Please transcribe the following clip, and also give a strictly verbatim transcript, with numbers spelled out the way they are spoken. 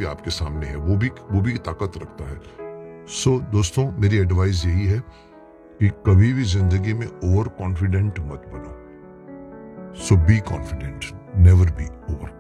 भी आपके सामने है, वो भी वो भी ताकत रखता है। सो so, दोस्तों, मेरी एडवाइस यही है कि कभी भी जिंदगी में ओवर कॉन्फिडेंट मत बनो। सो be confident, never be over